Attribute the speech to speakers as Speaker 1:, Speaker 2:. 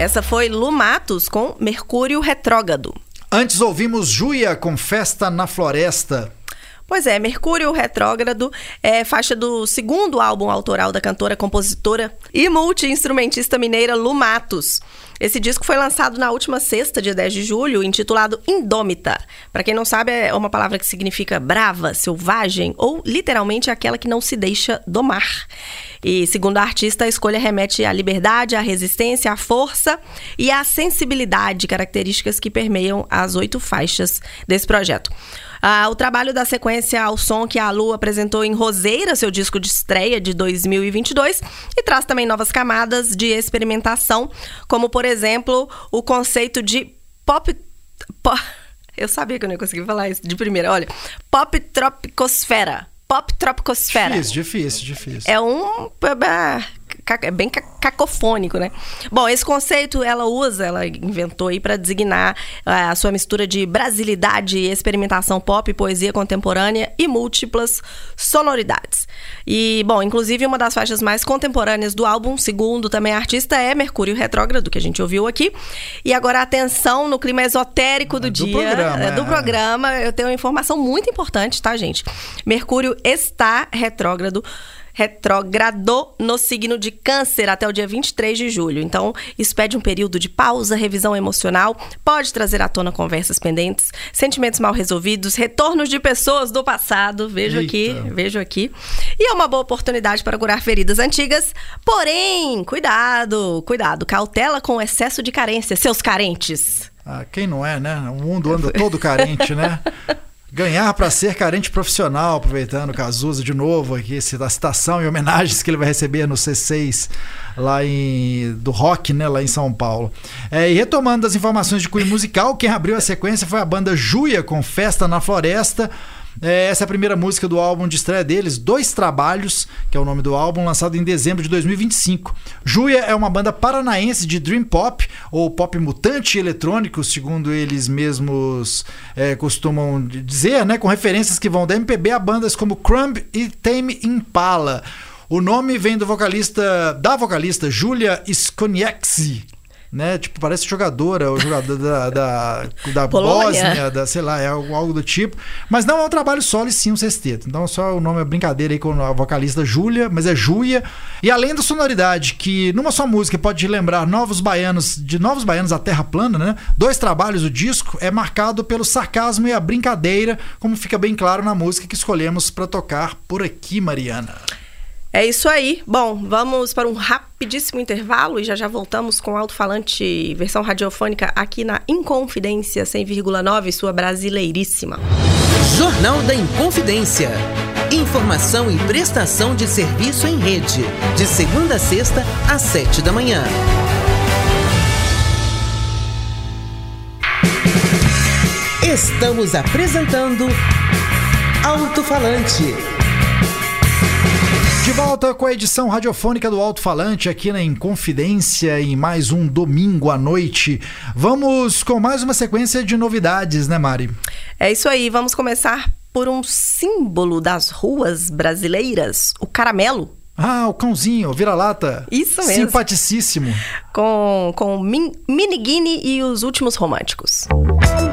Speaker 1: Essa foi Lu Matos com Mercúrio Retrógrado.
Speaker 2: Antes ouvimos Júlia com Festa na Floresta.
Speaker 1: Pois é, Mercúrio Retrógrado é faixa do segundo álbum autoral da cantora, compositora e multi-instrumentista mineira Lu Matos. Esse disco foi lançado na última sexta, dia 10 de julho, intitulado Indômita. Para quem não sabe, é uma palavra que significa brava, selvagem ou literalmente aquela que não se deixa domar. E, segundo a artista, a escolha remete à liberdade, à resistência, à força e à sensibilidade, características que permeiam as 8 faixas desse projeto. O trabalho da sequência ao som que a Lu apresentou em Roseira, seu disco de estreia de 2022, e traz também novas camadas de experimentação, como, por exemplo, o conceito de pop... Eu sabia que eu não ia conseguir falar isso de primeira. Olha, pop tropicosfera. Pop tropicosfera.
Speaker 2: Difícil.
Speaker 1: É bem cacofônico, né? Bom, esse conceito ela inventou aí para designar a sua mistura de brasilidade, experimentação pop, poesia contemporânea e múltiplas sonoridades. E, bom, inclusive uma das faixas mais contemporâneas do álbum, segundo também a artista, é Mercúrio Retrógrado, que a gente ouviu aqui. E agora atenção no clima esotérico do dia. Do programa. Eu tenho uma informação muito importante, tá, gente? Mercúrio está retrógrado no signo de Câncer até o dia 23 de julho. Então, isso pede um período de pausa, revisão emocional, pode trazer à tona conversas pendentes, sentimentos mal resolvidos, retornos de pessoas do passado, vejo aqui. E é uma boa oportunidade para curar feridas antigas, porém, cuidado, cautela com o excesso de carência, seus carentes.
Speaker 2: Quem não é, né? O mundo anda todo carente, né? Ganhar para ser carente profissional, aproveitando o Cazuza de novo aqui, a citação e homenagens que ele vai receber no C6 lá do Rock, né, lá em São Paulo. E retomando as informações de cunho musical, quem abriu a sequência foi a banda Júlia com Festa na Floresta. Essa é a primeira música do álbum de estreia deles, 2 Trabalhos, que é o nome do álbum, lançado em dezembro de 2025. Júlia é uma banda paranaense de dream pop, ou pop mutante eletrônico, segundo eles mesmos costumam dizer, né, com referências que vão da MPB a bandas como Crumb e Tame Impala. O nome vem da vocalista Julia Skonieczny, né? Tipo, parece jogadora, ou jogador da Bósnia, sei lá, é algo do tipo. Mas não é um trabalho solo e sim um sexteto. Então só o nome é brincadeira aí com a vocalista Júlia, mas é Júlia. E além da sonoridade, que numa só música pode lembrar Novos Baianos à Terra Plana, né? 2 Trabalhos do disco é marcado pelo sarcasmo e a brincadeira, como fica bem claro na música que escolhemos para tocar por aqui, Mariana.
Speaker 1: É isso aí. Bom, vamos para um rapidíssimo intervalo e já voltamos com o Alto-Falante, versão radiofônica aqui na Inconfidência 100,9, sua brasileiríssima.
Speaker 3: Jornal da Inconfidência. Informação e prestação de serviço em rede. De segunda a sexta, às 7 da manhã. Estamos apresentando Alto-Falante.
Speaker 2: De volta com a edição radiofônica do Alto-Falante aqui na Inconfidência em mais um domingo à noite. Vamos com mais uma sequência de novidades, né, Mari?
Speaker 1: É isso aí, vamos começar por um símbolo das ruas brasileiras, o caramelo.
Speaker 2: O cãozinho, vira-lata.
Speaker 1: Isso mesmo.
Speaker 2: Simpaticíssimo.
Speaker 1: Com Miniguini e os Últimos Românticos.